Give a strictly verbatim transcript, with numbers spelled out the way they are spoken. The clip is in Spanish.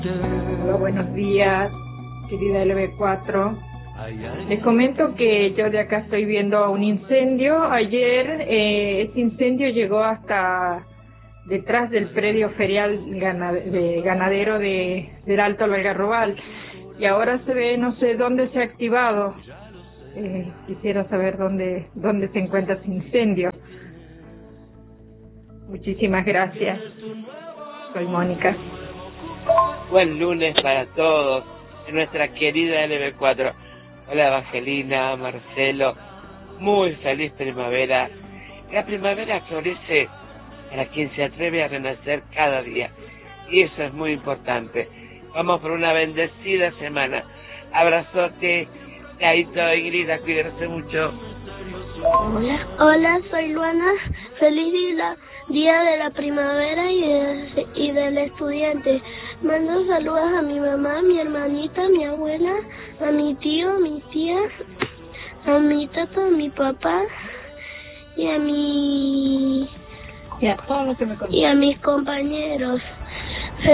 Hola, buenos días, querida L B cuatro. Les comento que yo de acá estoy viendo un incendio. Ayer eh, ese incendio llegó hasta detrás del predio ferial de ganadero de, del Alto Algarrobal. Y ahora se ve, no sé dónde se ha activado. Eh, quisiera saber dónde, dónde se encuentra ese incendio. Muchísimas gracias. Soy Mónica. Buen lunes para todos en nuestra querida L B cuatro. Hola Evangelina, Marcelo, muy feliz primavera. La primavera florece para quien se atreve a renacer cada día y eso es muy importante. Vamos por una bendecida semana. Abrazote, Taito, Ingrid, cuídense mucho. Hola, hola, soy Luana. Feliz día, día de la primavera y, de, y del estudiante. Mando saludos a mi mamá, a mi hermanita, a mi abuela, a mi tío, a mi tía, a mi tata, a mi papá y a mi Ya, todo lo que me y a mis compañeros.